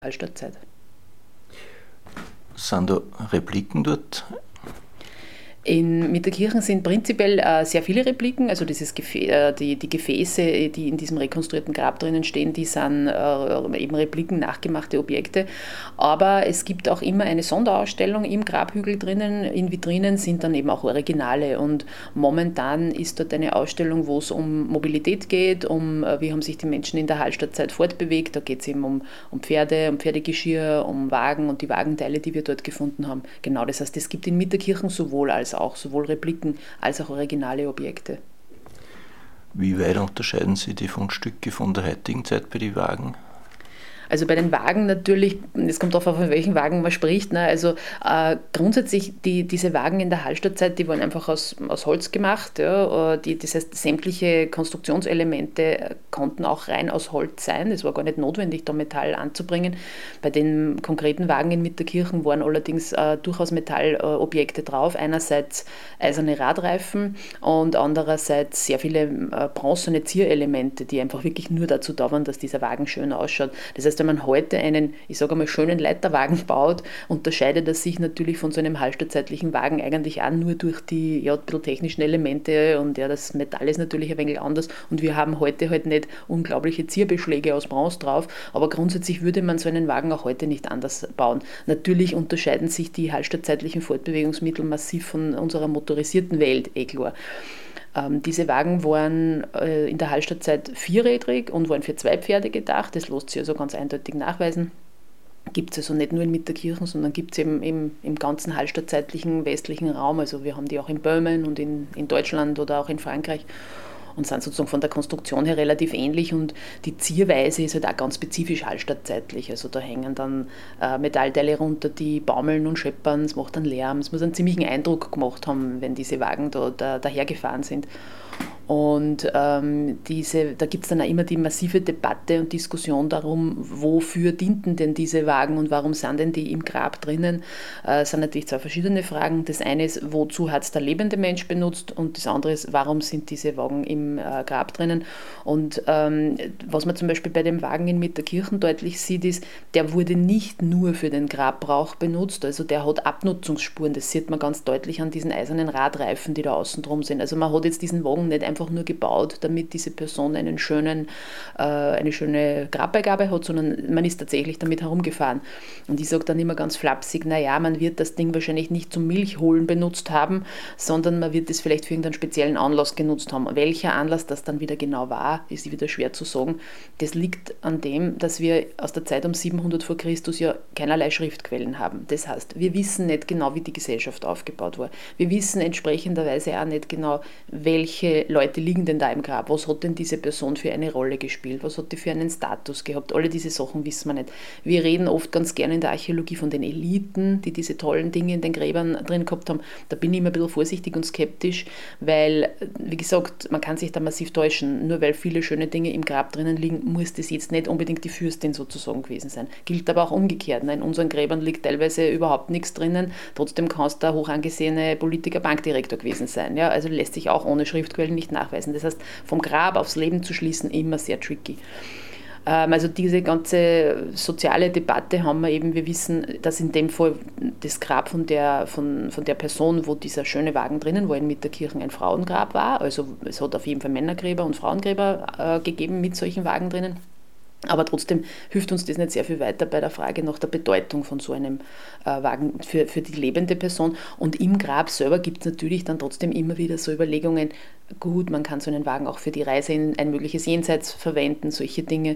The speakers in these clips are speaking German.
Hallstattzeit. Sind da Repliken dort? In Mitterkirchen sind prinzipiell sehr viele Repliken, also die Gefäße, die in diesem rekonstruierten Grab drinnen stehen, die sind eben Repliken, nachgemachte Objekte. Aber es gibt auch immer eine Sonderausstellung im Grabhügel drinnen. In Vitrinen sind dann eben auch Originale. Und momentan ist dort eine Ausstellung, wo es um Mobilität geht, wie haben sich die Menschen in der Hallstattzeit fortbewegt. Da geht es eben um Pferde, um Pferdegeschirr, um Wagen und die Wagenteile, die wir dort gefunden haben. Genau, das heißt, es gibt in Mitterkirchen sowohl Repliken als auch originale Objekte. Wie weit unterscheiden sich die Fundstücke von der heutigen Zeit bei den Wagen? Also bei den Wagen natürlich, es kommt darauf an, von welchen Wagen man spricht. Ne? Also grundsätzlich diese Wagen in der Hallstattzeit, die waren einfach aus Holz gemacht. Ja? Das heißt, sämtliche Konstruktionselemente konnten auch rein aus Holz sein. Es war gar nicht notwendig, da Metall anzubringen. Bei den konkreten Wagen in Mitterkirchen waren allerdings durchaus Metallobjekte drauf. Einerseits eiserne Radreifen und andererseits sehr viele bronzene Zierelemente, die einfach wirklich nur dazu da waren, dass dieser Wagen schön ausschaut. Das heißt, wenn man heute einen, ich sage mal, schönen Leiterwagen baut, unterscheidet er sich natürlich von so einem hallstattzeitlichen Wagen eigentlich auch nur durch die ein bisschen technischen Elemente, und ja, das Metall ist natürlich ein wenig anders und wir haben heute halt nicht unglaubliche Zierbeschläge aus Bronze drauf, aber grundsätzlich würde man so einen Wagen auch heute nicht anders bauen. Natürlich unterscheiden sich die hallstattzeitlichen Fortbewegungsmittel massiv von unserer motorisierten Welt, klar. Diese Wagen waren in der Hallstattzeit vierrädrig und waren für 2 Pferde gedacht. Das lässt sich also ganz eindeutig nachweisen. Gibt es also nicht nur in Mitterkirchen, sondern gibt es eben im ganzen hallstattzeitlichen westlichen Raum. Also wir haben die auch in Böhmen und in Deutschland oder auch in Frankreich und sind sozusagen von der Konstruktion her relativ ähnlich, und die Zierweise ist halt auch ganz spezifisch hallstattzeitlich. Also da hängen dann Metallteile runter, die baumeln und scheppern, es macht dann Lärm, es muss einen ziemlichen Eindruck gemacht haben, wenn diese Wagen dahergefahren sind. Und da gibt es dann auch immer die massive Debatte und Diskussion darum, wofür dienten denn diese Wagen und warum sind denn die im Grab drinnen. Es sind natürlich 2 verschiedene Fragen. Das eine ist, wozu hat es der lebende Mensch benutzt, und das andere ist, warum sind diese Wagen im Grab drinnen. Und was man zum Beispiel bei dem Wagen in Mitterkirchen deutlich sieht, ist, der wurde nicht nur für den Grabbrauch benutzt, also der hat Abnutzungsspuren, das sieht man ganz deutlich an diesen eisernen Radreifen, die da außen drum sind. Also man hat jetzt diesen Wagen nicht einfach nur gebaut, damit diese Person eine schöne Grabbeigabe hat, sondern man ist tatsächlich damit herumgefahren. Und ich sage dann immer ganz flapsig, naja, man wird das Ding wahrscheinlich nicht zum Milchholen benutzt haben, sondern man wird es vielleicht für irgendeinen speziellen Anlass genutzt haben. Welcher Anlass das dann wieder genau war, ist wieder schwer zu sagen. Das liegt an dem, dass wir aus der Zeit um 700 vor Christus ja keinerlei Schriftquellen haben. Das heißt, wir wissen nicht genau, wie die Gesellschaft aufgebaut war. Wir wissen entsprechenderweise auch nicht genau, welche Leute liegen denn da im Grab? Was hat denn diese Person für eine Rolle gespielt? Was hat die für einen Status gehabt? Alle diese Sachen wissen wir nicht. Wir reden oft ganz gerne in der Archäologie von den Eliten, die diese tollen Dinge in den Gräbern drin gehabt haben. Da bin ich immer ein bisschen vorsichtig und skeptisch, weil, wie gesagt, man kann sich da massiv täuschen. Nur weil viele schöne Dinge im Grab drinnen liegen, muss das jetzt nicht unbedingt die Fürstin sozusagen gewesen sein. Gilt aber auch umgekehrt. In unseren Gräbern liegt teilweise überhaupt nichts drinnen. Trotzdem kann es der hochangesehene Politiker, Bankdirektor gewesen sein. Ja, also lässt sich auch ohne Schriftquellen nicht nachweisen. Das heißt, vom Grab aufs Leben zu schließen, immer sehr tricky. Also diese ganze soziale Debatte haben wir eben, wir wissen, dass in dem Fall das Grab von der Person, wo dieser schöne Wagen drinnen war, in Mitterkirchen ein Frauengrab war. Also es hat auf jeden Fall Männergräber und Frauengräber gegeben mit solchen Wagen drinnen. Aber trotzdem hilft uns das nicht sehr viel weiter bei der Frage nach der Bedeutung von so einem Wagen für die lebende Person. Und im Grab selber gibt es natürlich dann trotzdem immer wieder so Überlegungen, gut, man kann so einen Wagen auch für die Reise in ein mögliches Jenseits verwenden, solche Dinge.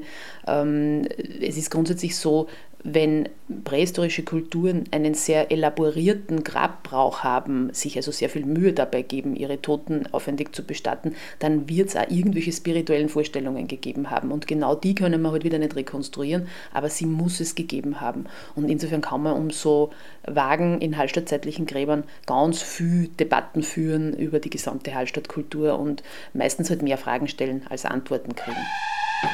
Es ist grundsätzlich so, wenn prähistorische Kulturen einen sehr elaborierten Grabbrauch haben, sich also sehr viel Mühe dabei geben, ihre Toten aufwendig zu bestatten, dann wird es auch irgendwelche spirituellen Vorstellungen gegeben haben. Und genau die können wir halt wieder nicht rekonstruieren, aber sie muss es gegeben haben. Und insofern kann man um so Wagen in hallstattzeitlichen Gräbern ganz viel Debatten führen über die gesamte Hallstattkultur und meistens halt mehr Fragen stellen als Antworten kriegen.